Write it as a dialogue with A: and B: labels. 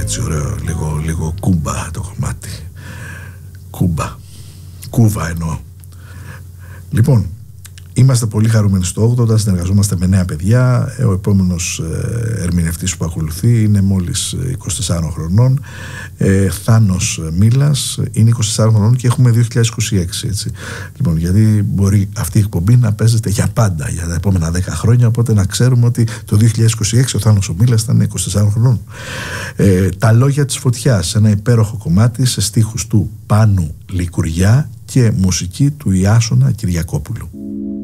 A: έτσι ωραίο, λίγο κούμπα το κομμάτι. Κούβα εννοώ. Λοιπόν, είμαστε πολύ χαρούμενοι στο 80, συνεργαζόμαστε με νέα παιδιά. Ο επόμενος ερμηνευτής που ακολουθεί είναι μόλις 24 χρονών. Θάνος Μίλας είναι 24 χρονών και έχουμε 2026, έτσι. Λοιπόν, γιατί μπορεί αυτή η εκπομπή να παίζεται για πάντα, για τα επόμενα 10 χρόνια, οπότε να ξέρουμε ότι το 2026 ο Θάνος ο Μίλας ήταν 24 χρονών. Τα λόγια της φωτιάς, ένα υπέροχο κομμάτι σε στίχους του Πάνου Λικουριά και μουσική του Ιάσονα Κυριακόπουλου.